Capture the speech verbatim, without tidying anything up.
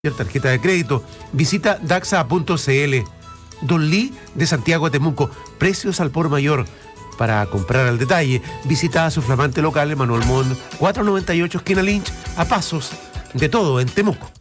tarjeta de crédito. Visita daxa punto cl. Don Lee de Santiago a Temuco. Precios al por mayor. Para comprar al detalle, visita a su flamante local en Manuel Montt, cuatrocientos noventa y ocho esquina Lynch, a pasos de todo en Temuco.